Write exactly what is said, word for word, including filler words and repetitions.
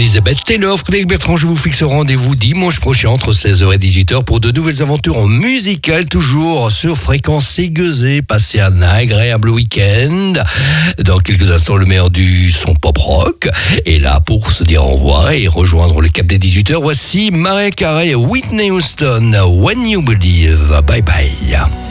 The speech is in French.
Elisabeth Taylor, Frédéric Bertrand, je vous fixe rendez-vous dimanche prochain entre seize heures et dix-huit heures pour de nouvelles aventures musicales, toujours sur Fréquence Aiguisée. Passez un agréable week-end. Dans quelques instants, le meilleur du son pop rock. Et là, pour se dire au revoir et rejoindre le cap des dix-huit heures, voici Mariah Carey et Whitney Houston, When You Believe. Bye bye.